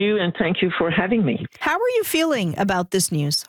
and thank you for having me. How are you feeling about this news?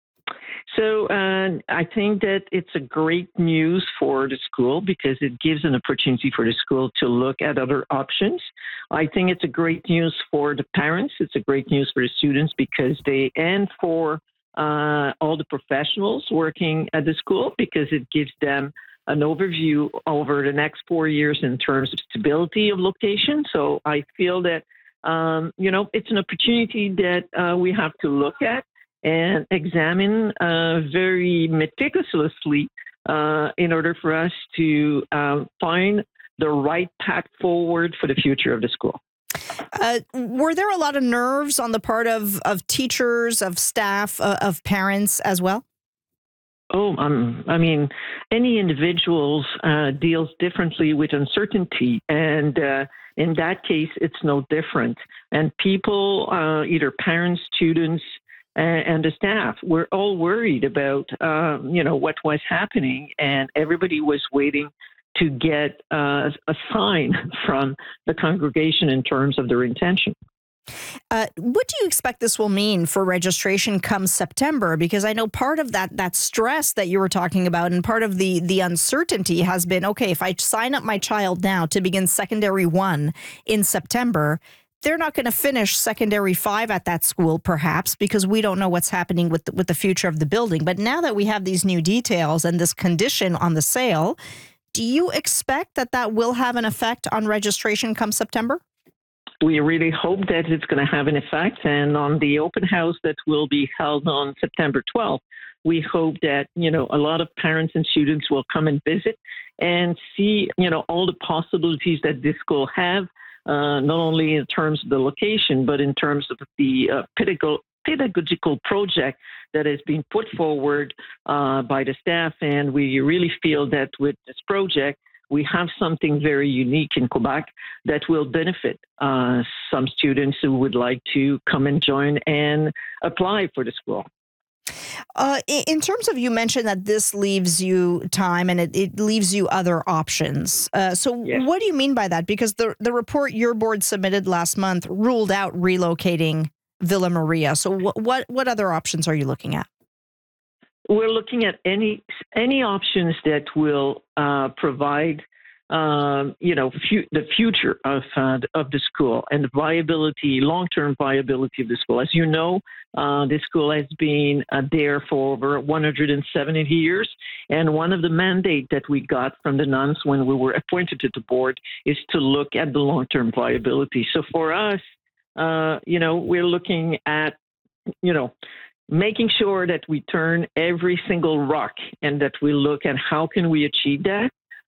So I think that it's a great news for the school because it gives an opportunity for the school to look at other options. I think it's a great news for the parents. It's a great news for the students because and for all the professionals working at the school because it gives them an overview over the next 4 years in terms of stability of location. So I feel that, it's an opportunity that we have to look at and examine very meticulously in order for us to find the right path forward for the future of the school. Were there a lot of nerves on the part of teachers, of staff, of parents as well? Oh, any individuals deals differently with uncertainty, and in that case, it's no different. And people, either parents, students, and the staff, were all worried about, what was happening, and everybody was waiting to get a sign from the congregation in terms of their intention. What do you expect this will mean for registration come September? Because I know part of that stress that you were talking about and part of the uncertainty has been, okay, if I sign up my child now to begin secondary 1 in September, they're not going to finish secondary 5 at that school, perhaps, because we don't know what's happening with the future of the building. But now that we have these new details and this condition on the sale, do you expect that will have an effect on registration come September? We really hope that it's going to have an effect. And on the open house that will be held on September 12th, we hope that, a lot of parents and students will come and visit and see, all the possibilities that this school have, not only in terms of the location, but in terms of the pedagogical project that has been put forward by the staff. And we really feel that with this project, we have something very unique in Quebec that will benefit some students who would like to come and join and apply for the school. In terms of, you mentioned that this leaves you time and it leaves you other options. Yes. What do you mean by that? Because the report your board submitted last month ruled out relocating Villa Maria. So what other options are you looking at? We're looking at any options that will provide, the future of the school and the viability, long-term viability of the school. As you know, this school has been there for over 170 years, and one of the mandates that we got from the nuns when we were appointed to the board is to look at the long-term viability. So for us, we're looking at, making sure that we turn every single rock and that we look at how can we achieve that.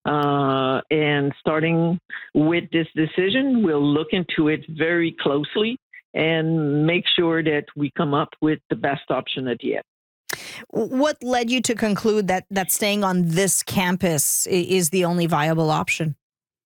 And starting with this decision, we'll look into it very closely and make sure that we come up with the best option at the end. What led you to conclude that staying on this campus is the only viable option?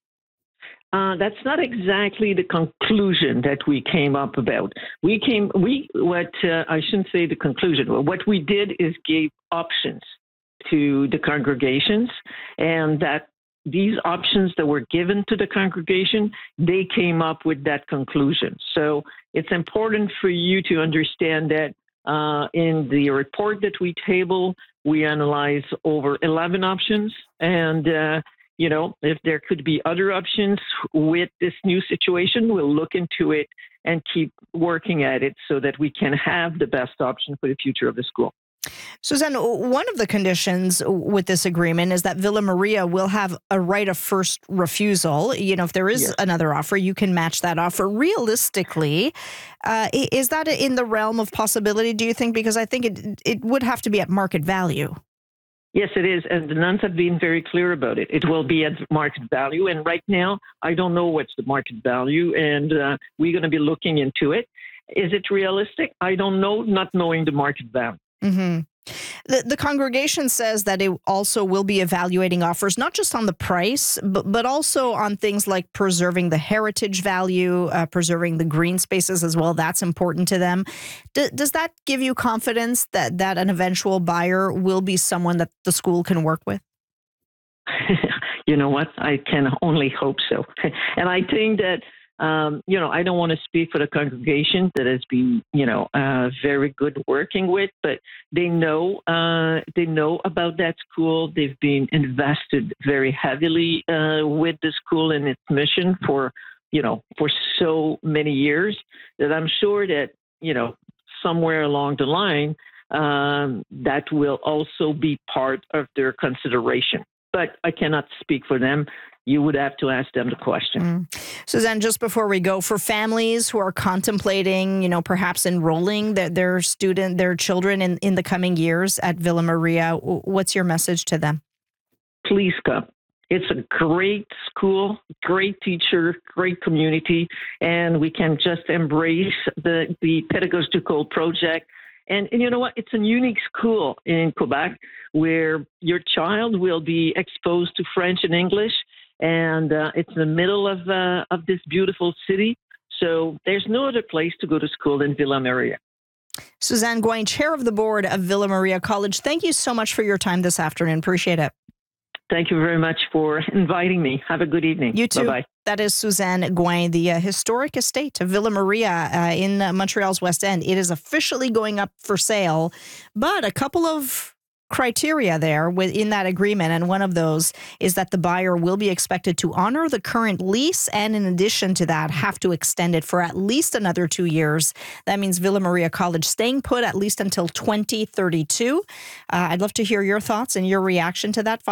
That's not exactly the conclusion that we came up about. I shouldn't say the conclusion. What we did is gave options to the congregations, and that these options that were given to the congregation, they came up with that conclusion. So it's important for you to understand that in the report that we table, we analyze over 11 options, and if there could be other options with this new situation, we'll look into it and keep working at it so that we can have the best option for the future of the school. Suzanne, one of the conditions with this agreement is that Villa Maria will have a right of first refusal. If there is another offer, you can match that offer. Realistically, is that in the realm of possibility, do you think? Because I think it would have to be at market value. Yes, it is. And the nuns have been very clear about it. It will be at market value. And right now, I don't know what's the market value. And we're going to be looking into it. Is it realistic? I don't know, not knowing the market value. Mm-hmm. The congregation says that it also will be evaluating offers, not just on the price, but also on things like preserving the heritage value, preserving the green spaces as well. That's important to them. Does that give you confidence that an eventual buyer will be someone that the school can work with? You know what? I can only hope so. And I think that I don't want to speak for the congregation that has been, very good working with, but they know about that school. They've been invested very heavily with the school and its mission for so many years that I'm sure that, somewhere along the line, that will also be part of their consideration. But I cannot speak for them. You would have to ask them the question. Suzanne, just before we go, for families who are contemplating, perhaps enrolling their children in the coming years at Villa Maria, what's your message to them? Please come. It's a great school, great teacher, great community, and we can just embrace the pedagogical project. And you know what? It's a unique school in Quebec where your child will be exposed to French and English, and it's in the middle of this beautiful city. So there's no other place to go to school than Villa Maria. Suzanne Gouin, Chair of the Board of Villa Maria College, thank you so much for your time this afternoon. Appreciate it. Thank you very much for inviting me. Have a good evening. You too. Bye-bye. That is Suzanne Gouin, the historic estate of Villa Maria in Montreal's West End. It is officially going up for sale, but a couple of criteria there within that agreement, and one of those is that the buyer will be expected to honor the current lease, and in addition to that, have to extend it for at least another 2 years. That means Villa Maria College staying put at least until 2032. I'd love to hear your thoughts and your reaction to that.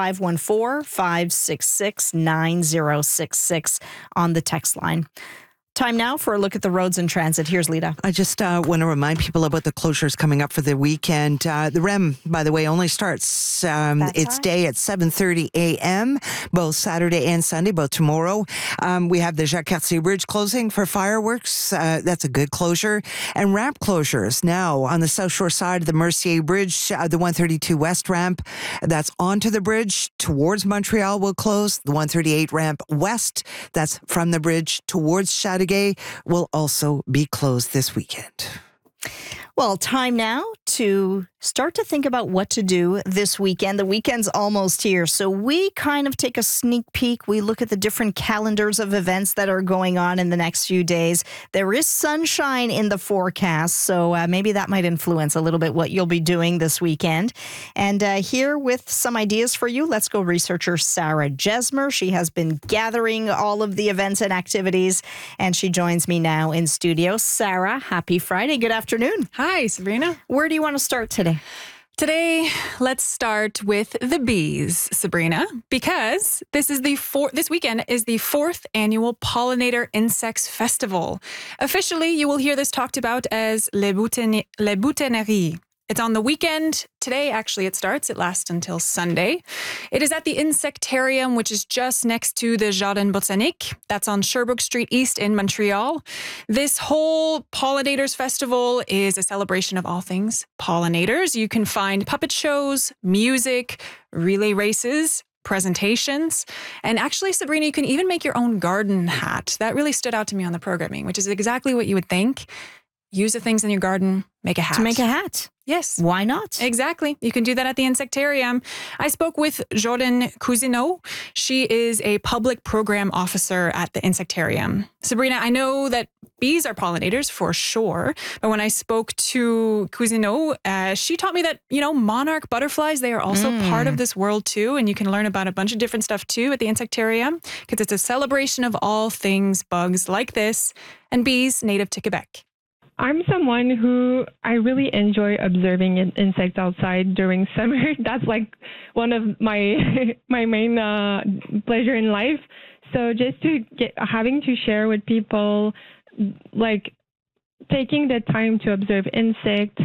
514-566-9066 on the text line. Time now for a look at the roads and transit. Here's Lita. I just want to remind people about the closures coming up for the weekend. The REM, by the way, only starts its day at 7:30 a.m., both Saturday and Sunday, both tomorrow. We have the Jacques Cartier Bridge closing for fireworks. That's a good closure. And ramp closures now on the South Shore side of the Mercier Bridge, the 132 West ramp that's onto the bridge towards Montreal will close. The 138 ramp west, that's from the bridge towards Châteauguay, will also be closed this weekend. Well, time now to start to think about what to do this weekend. The weekend's almost here, so we kind of take a sneak peek. We look at the different calendars of events that are going on in the next few days. There is sunshine in the forecast, so maybe that might influence a little bit what you'll be doing this weekend. And here with some ideas for you, let's go researcher Sarah Jesmer. She has been gathering all of the events and activities, and she joins me now in studio. Sarah, happy Friday. Good afternoon. Hi, Sabrina. Where do you want to start today? Today, let's start with the bees, Sabrina, because this weekend is the 4th annual Pollinator Insects Festival. Officially, you will hear this talked about as Les Boutonneries. It's on the weekend. Today, actually, it starts. It lasts until Sunday. It is at the Insectarium, which is just next to the Jardin Botanique. That's on Sherbrooke Street East in Montreal. This whole Pollinators Festival is a celebration of all things pollinators. You can find puppet shows, music, relay races, presentations. And actually, Sabrina, you can even make your own garden hat. That really stood out to me on the programming, which is exactly what you would think. Use the things in your garden, make a hat. To make a hat. Yes. Why not? Exactly. You can do that at the Insectarium. I spoke with Jordan Cousineau. She is a public program officer at the Insectarium. Sabrina, I know that bees are pollinators for sure, but when I spoke to Cousineau, she taught me that, monarch butterflies, they are also part of this world too, and you can learn about a bunch of different stuff too at the Insectarium, because it's a celebration of all things bugs like this and bees native to Quebec. I'm someone who I really enjoy observing insects outside during summer. That's like one of my main pleasure in life. So just having to share with people, like taking the time to observe insects,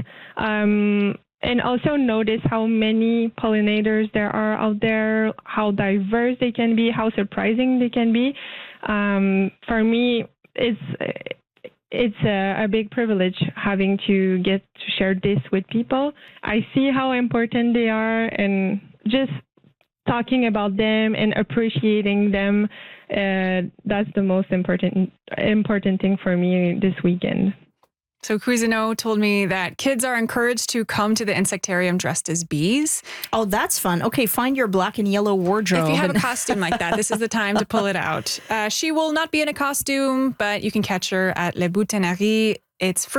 and also notice how many pollinators there are out there, how diverse they can be, how surprising they can be. For me, it's a big privilege having to get to share this with people. I see how important they are, and just talking about them and appreciating them, that's the most important thing for me this weekend. So Cuisinot told me that kids are encouraged to come to the insectarium dressed as bees. Oh, that's fun. Okay, find your black and yellow wardrobe. If you have a costume like that, this is the time to pull it out. She will not be in a costume, but you can catch her at Le Boutonnerie. It's free.